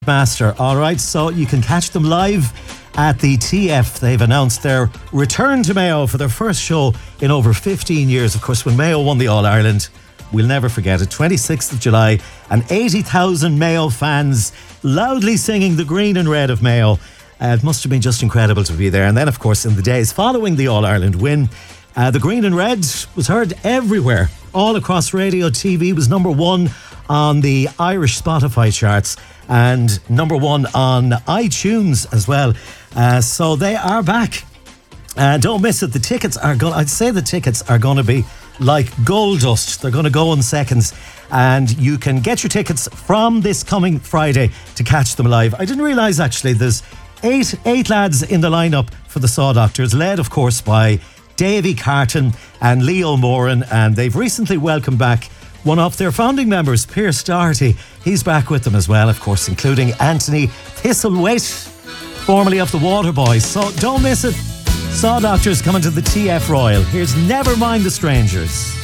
Master. All right, so you can catch them live at the TF. They've announced their return to Mayo for their first show in over 15 years. Of course, when Mayo won the All-Ireland, we'll never forget it, 26th of July, and 80,000 Mayo fans loudly singing the green and red of Mayo. It must have been just incredible to be there. And then, of course, in the days following the All-Ireland win, the green and red was heard everywhere, all across radio. TV was number one on the Irish Spotify charts and number one on iTunes as well. So they are back. Don't miss it. The tickets are going. I'd say the tickets are going to be like gold dust. They're going to go in seconds, and you can get your tickets from this coming Friday to catch them live. I didn't realise actually there's eight lads in the lineup for the Saw Doctors, led of course by Davy Carton and Leo Moran, and they've recently welcomed back one of their founding members, Pierce Doherty. He's back with them as well, of course, including Anthony Thistlethwaite, formerly of the Waterboys. So don't miss it. Saw Doctors coming to the TF Royal. Here's Never Mind the Strangers.